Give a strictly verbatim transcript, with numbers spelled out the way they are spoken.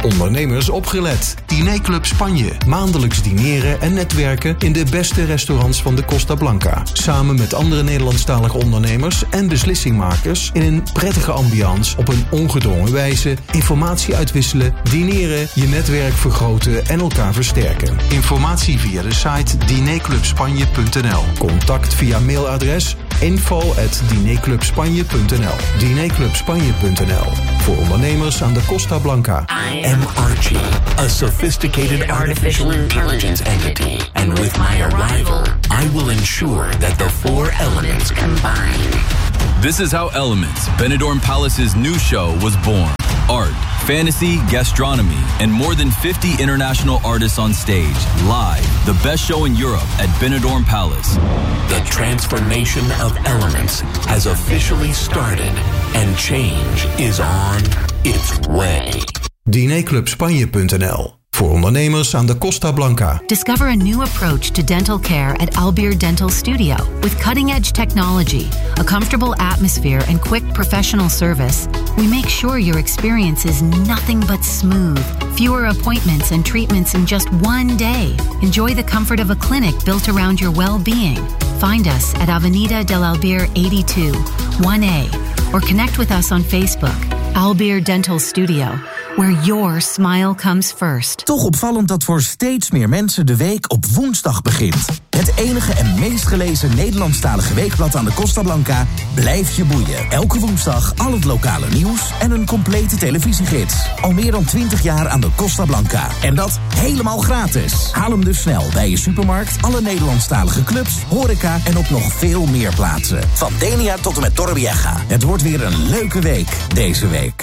Ondernemers opgelet. Dinerclub Spanje. Maandelijks dineren en netwerken in de beste restaurants van de Costa Blanca. Samen met andere Nederlandstalige ondernemers en beslissingmakers in een prettige ambiance op een ongedwongen wijze. Informatie uitwisselen, dineren, je netwerk vergroten en elkaar versterken. Informatie via de site dinerclub spanje punt n l. Contact via mailadres info at dinerclubspanje punt n l. dinerclubspanje punt n l. Voor ondernemers aan de Costa Blanca. I am Archie, a sophisticated artificial intelligence entity. And with my arrival, I will ensure that the four elements combine. This is how Elements, Benidorm Palace's new show, was born. Art, fantasy, gastronomy, and more than fifty international artists on stage, live. The best show in Europe at Benidorm Palace. The transformation of Elements has officially started, and change is on its way. dinerclubspanje punt n l. Voor ondernemers aan de Costa Blanca. Discover a new approach to dental care at Albir Dental Studio. With cutting-edge technology, a comfortable atmosphere, and quick professional service, we make sure your experience is nothing but smooth. Fewer appointments and treatments in just one day. Enjoy the comfort of a clinic built around your well-being. Find us at Avenida del Albir eighty-two, one A, or connect with us on Facebook. Albir Dental Studio, where your smile comes first. Toch opvallend dat voor steeds meer mensen de week op woensdag begint. Het enige en meest gelezen Nederlandstalige weekblad aan de Costa Blanca blijft je boeien. Elke woensdag al het lokale nieuws en een complete televisiegids. Al meer dan twintig jaar aan de Costa Blanca. En dat helemaal gratis. Haal hem dus snel bij je supermarkt, alle Nederlandstalige clubs, horeca en op nog veel meer plaatsen. Van Denia tot en met Torrevieja. Het wordt weer een leuke week deze week.